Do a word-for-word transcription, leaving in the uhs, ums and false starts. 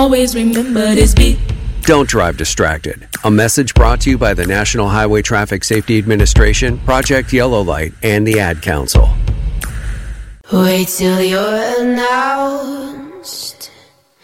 Always remember this beat. Don't drive distracted. A message brought to you by the National Highway Traffic Safety Administration, Project Yellow Light, and the Ad Council. Wait till you're now.